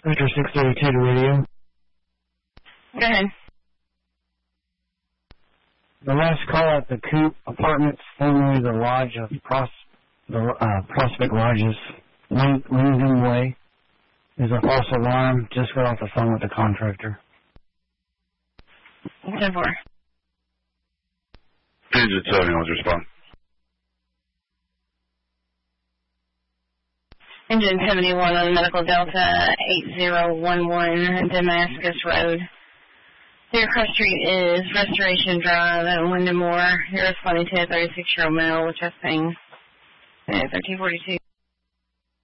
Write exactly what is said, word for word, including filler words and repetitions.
Spectre six thirty-two to radio. Go ahead. The last call at the Coop Apartments, formerly the Lodge of Pros, the uh, Prospect Lodges, Lincoln Way, is a false alarm. Just got off the phone with the contractor. ten four. Engine seven, what's your response? Engine seventy-one on Medical Delta eight zero one one Damascus Road. Your cross street is Restoration Drive at Windemore. You're responding to a thirty-six-year-old male with chest pain. thirteen forty-two.